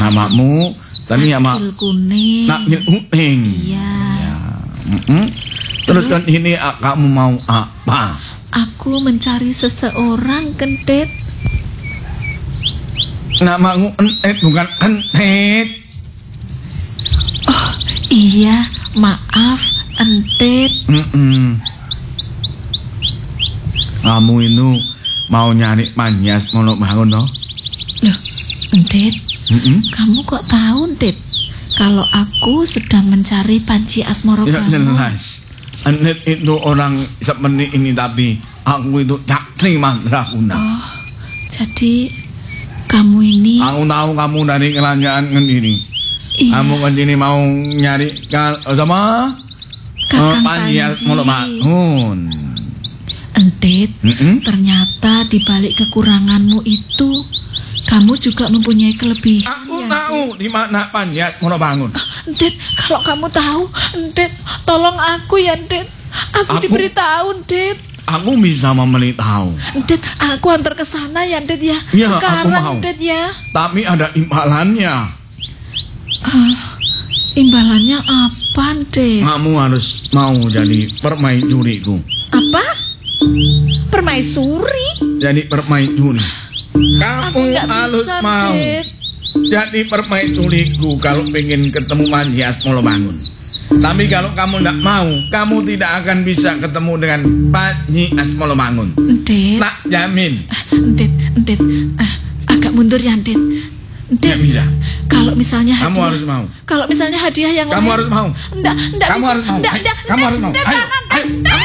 Namamu tadi nama Nakil Kuning. Nakil Kuning. Iya. Ya. Terus kan ini kamu mau apa? Aku mencari seseorang, Kentit. Namamu Entit bukan Entit. Oh, iya, maaf, Entit. Kamu itu mau nyari Panji Asmorobangun toh? Loh, Entit, kamu kok tahu, Entit, kalau aku sedang mencari Panji Asmorobangun? Ya jelas. Entit itu orang seperti ini, tapi aku itu Cakri Mandraguna. Oh, jadi kamu ini... Aku tahu kamu dari kerajaan Kendiri. Iya. Kamu Kendiri mau nyari sama Kakang Panji Panji. Asmorobangun. Entit, ternyata di balik kekuranganmu itu, kamu juga mempunyai kelebihan. Aku ya, tahu di mana Panji Asmorobangun. Entit, kalau kamu tahu, Entit, tolong aku ya, Entit. Aku diberitahu, Entit. Aku bisa memberitahu. Entit, aku antar ke sana ya, Entit ya. Ya, sekarang, aku mau. Entit ya. Tapi ada imbalannya. Imbalannya apa, Entit? Kamu harus mau jadi permaisuriku. Apa? Permaisuri? Jadi permaisuri. Aku Kamu nggak harus bisa, mau Entit. jadi permaisuriku kalau pengen ketemu Panji Asmorobangun. Tapi kalau kamu tidak mau, kamu tidak akan bisa ketemu dengan Panji Asmorobangun. Entit. Tak jamin. Entit, agak mundur ya, Entit. Tidak bisa. Kalau misalnya Kamu hadiah, harus mau. Kalau misalnya hadiah yang Kamu lain, harus mau. Enggak Kamu bisa. harus mau. Enggak, Kamu harus mau. enggak, Ayo. jangan,